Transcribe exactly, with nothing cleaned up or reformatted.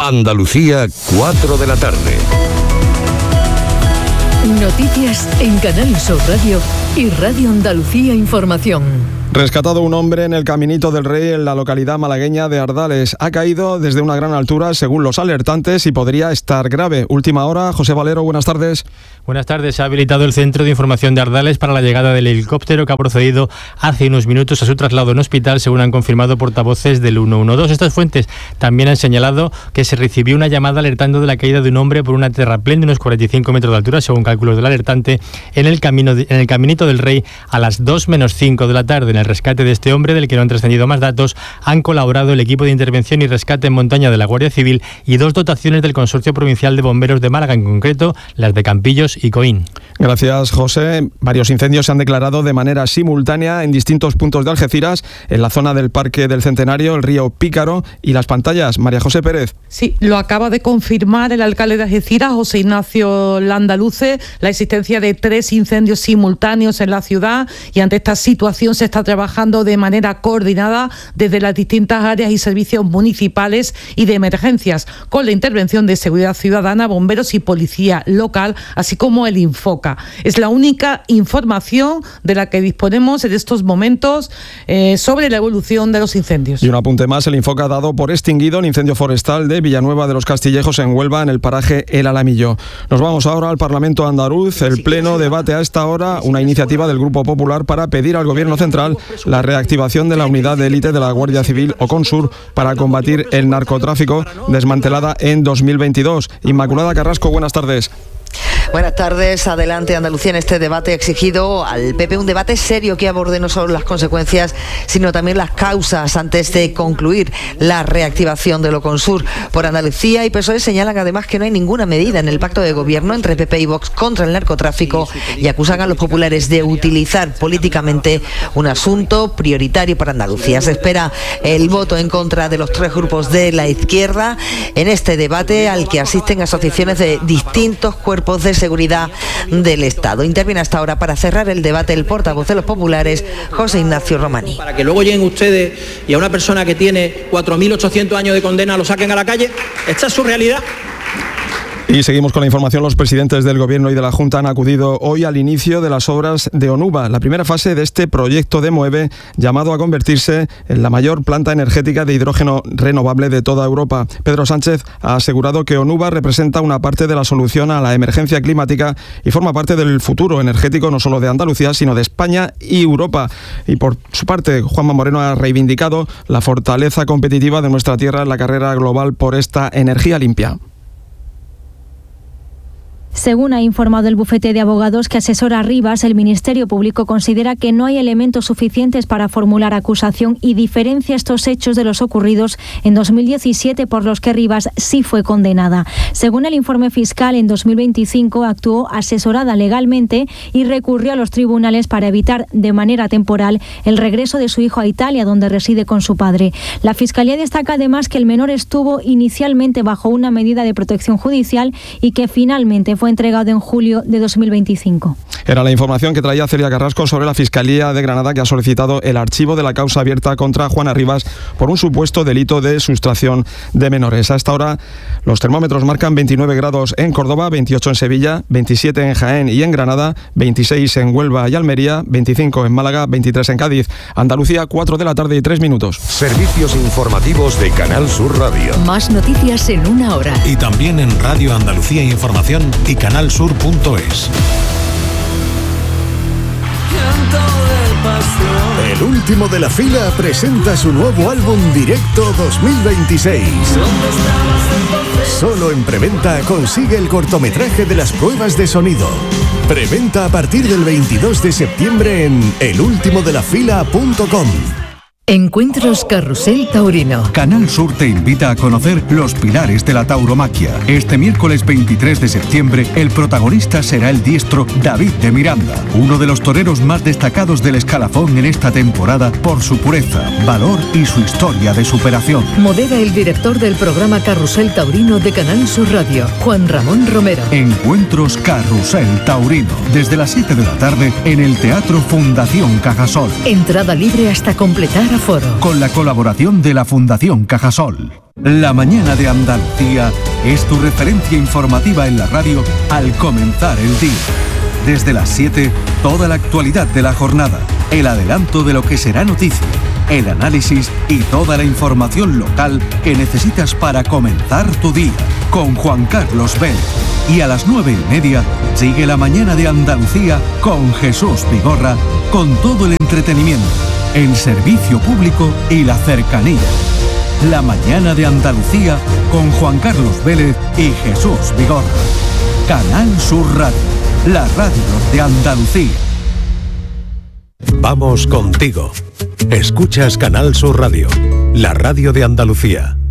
Andalucía, cuatro de la tarde. Noticias en Canal Sur Radio y Radio Andalucía Información. Rescatado un hombre en el Caminito del Rey en la localidad malagueña de Ardales. Ha caído desde una gran altura, según los alertantes, y podría estar grave. Última hora, José Valero, buenas tardes. Buenas tardes. Se ha habilitado el Centro de Información de Ardales para la llegada del helicóptero que ha procedido hace unos minutos a su traslado en hospital, según han confirmado portavoces del uno uno dos. Estas fuentes también han señalado que se recibió una llamada alertando de la caída de un hombre por una terraplén de unos cuarenta y cinco metros de altura, según cálculos del alertante, en el, camino de, en el Caminito del Rey a las dos menos cinco de la tarde. En el rescate de este hombre, del que no han trascendido más datos, han colaborado el equipo de intervención y rescate en montaña de la Guardia Civil y dos dotaciones del Consorcio Provincial de Bomberos de Málaga, en concreto las de Campillos y Coín. Gracias, José. Varios incendios se han declarado de manera simultánea en distintos puntos de Algeciras, en la zona del Parque del Centenario, el río Pícaro y Las Pantallas. María José Pérez. Sí, lo acaba de confirmar el alcalde de Algeciras, José Ignacio Landaluce, la existencia de tres incendios simultáneos en la ciudad, y ante esta situación se está trabajando de manera coordinada desde las distintas áreas y servicios municipales y de emergencias, con la intervención de Seguridad Ciudadana, bomberos y policía local, así como el Infoca. Es la única información de la que disponemos en estos momentos eh, sobre la evolución de los incendios. Y un apunte más, el Infoca ha dado por extinguido el incendio forestal de Villanueva de los Castillejos en Huelva, en el paraje El Alamillo. Nos vamos ahora al Parlamento andaluz. El Pleno debate a esta hora una iniciativa del Grupo Popular para pedir al Gobierno central la reactivación de la unidad de élite de la Guardia Civil o Consur para combatir el narcotráfico, desmantelada en dos mil veintidós. Inmaculada Carrasco, buenas tardes. Buenas tardes. Adelante Andalucía. En este debate ha exigido al P P un debate serio que aborde no solo las consecuencias, sino también las causas antes de concluir la reactivación de lo Consur. Por Andalucía y P S O E señalan además que no hay ninguna medida en el pacto de gobierno entre P P y Vox contra el narcotráfico y acusan a los populares de utilizar políticamente un asunto prioritario para Andalucía. Se espera el voto en contra de los tres grupos de la izquierda en este debate, al que asisten asociaciones de distintos cuerpos de seguridad del Estado. Interviene hasta ahora para cerrar el debate el portavoz de los populares, José Ignacio Romaní. Para que luego lleguen ustedes y a una persona que tiene cuatro mil ochocientos años de condena lo saquen a la calle. ¿Esta es su realidad? Y seguimos con la información. Los presidentes del Gobierno y de la Junta han acudido hoy al inicio de las obras de Onuba, la primera fase de este proyecto de Moeve, llamado a convertirse en la mayor planta energética de hidrógeno renovable de toda Europa. Pedro Sánchez ha asegurado que Onuba representa una parte de la solución a la emergencia climática y forma parte del futuro energético no solo de Andalucía, sino de España y Europa. Y por su parte, Juanma Moreno ha reivindicado la fortaleza competitiva de nuestra tierra en la carrera global por esta energía limpia. Según ha informado el bufete de abogados que asesora a Rivas, el Ministerio Público considera que no hay elementos suficientes para formular acusación y diferencia estos hechos de los ocurridos en dos mil diecisiete, por los que Rivas sí fue condenada. Según el informe fiscal, en dos mil veinticinco actuó asesorada legalmente y recurrió a los tribunales para evitar de manera temporal el regreso de su hijo a Italia, donde reside con su padre. La Fiscalía destaca además que el menor estuvo inicialmente bajo una medida de protección judicial y que finalmente fue fue entregado en julio de dos mil veinticinco. Era la información que traía Celia Carrasco sobre la Fiscalía de Granada, que ha solicitado el archivo de la causa abierta contra Juana Rivas por un supuesto delito de sustracción de menores. A esta hora los termómetros marcan veintinueve grados en Córdoba, veintiocho en Sevilla, veintisiete en Jaén y en Granada, veintiséis en Huelva y Almería, veinticinco en Málaga, veintitrés en Cádiz. Andalucía, cuatro de la tarde y tres minutos. Servicios informativos de Canal Sur Radio. Más noticias en una hora. Y también en Radio Andalucía Información y canalsur punto es. El último de la fila presenta su nuevo álbum Directo dos mil veintiséis. Solo en preventa consigue el cortometraje de las pruebas de sonido. Preventa a partir del veintidós de septiembre en el último de la fila punto com. Encuentros Carrusel Taurino. Canal Sur te invita a conocer los pilares de la tauromaquia. Este miércoles veintitrés de septiembre, el protagonista será el diestro David de Miranda, uno de los toreros más destacados del escalafón en esta temporada por su pureza, valor y su historia de superación. Modera el director del programa Carrusel Taurino de Canal Sur Radio, Juan Ramón Romero. Encuentros Carrusel Taurino, desde las siete de la tarde en el Teatro Fundación Cajasol. Entrada libre hasta completar aforo. Con la colaboración de la Fundación Cajasol. La mañana de Andalucía es tu referencia informativa en la radio al comenzar el día. Desde las siete, toda la actualidad de la jornada, el adelanto de lo que será noticia, el análisis y toda la información local que necesitas para comenzar tu día, con Juan Carlos Vélez. Y a las nueve y media sigue la mañana de Andalucía con Jesús Vigorra, con todo el entretenimiento, el servicio público y la cercanía. La mañana de Andalucía con Juan Carlos Vélez y Jesús Vigorra. Canal Sur Radio, la radio de Andalucía. Vamos contigo. Escuchas Canal Sur Radio, la radio de Andalucía.